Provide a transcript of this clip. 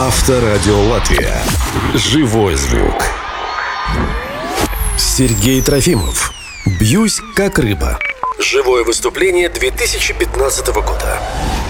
Авторадио Латвия. Живой звук. Сергей Трофимов. «Бьюсь как рыба». Живое выступление 2015 года.